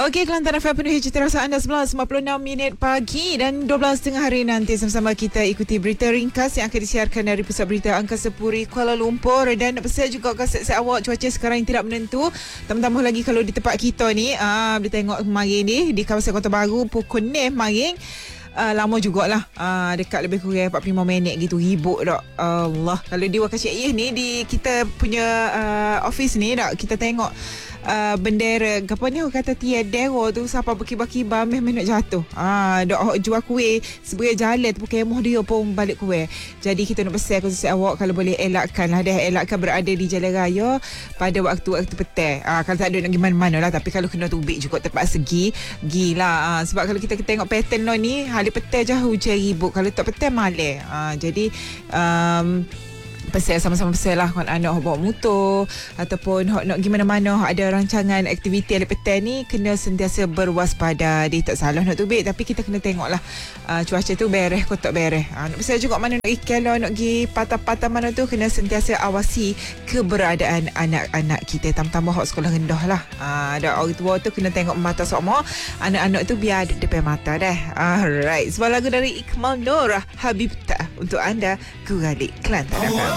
Okey, Kelantan FM penuhi cita rasa anda 11.56 pagi dan 12.30 hari nanti sama-sama kita ikuti berita ringkas yang akan disiarkan dari Pusat Berita Angkasa Puri Kuala Lumpur. Dan saya juga akan set awak cuaca sekarang yang tidak menentu. Tambah-tambah lagi kalau di tempat kita ni, boleh tengok kemarin ni di kawasan Kota Baru pukul 6 kemarin. Lama jugalah, dekat lebih kurang 45 minit gitu, ribut tak. Allah, kalau di Wakacik ni di kita punya office ni tak, kita tengok bendera apa ni orang kata tiadero tu sampai berkibar-kibar meh nak jatuh. Dok jual kuih sebelah jalan tu kemah dia pun balik kuih. Jadi kita nak pesan khusus awak kalau boleh elakkan lah, elakkan berada di jalan raya pada waktu-waktu petang. Kalau tak ada nak pergi mana-mana lah, tapi kalau kena tubik juga terpaksa gilah. Sebab kalau kita tengok pattern lo ni, hari petang je hujan ribut, kalau tak petang malam. Jadi pesan sama-sama pesan lah kalau anak bawa motor ataupun nak pergi mana-mana, ada rancangan aktiviti hari petang ni, kena sentiasa berwaspada. Dia tak salah nak tubik, tapi kita kena tengok lah cuaca tu beres ke tak beres. Nak pesan juga mana nak pergi, kalau nak pergi patah-patah mana tu, kena sentiasa awasi keberadaan anak-anak kita, tambah-tambah hak sekolah rendah lah. Ada orang tua tu kena tengok mata semua anak-anak tu biar ada depan mata dah. Alright, sebuah lagu dari Ikmal Nur Habibta untuk anda, Guralik Kelantan FM.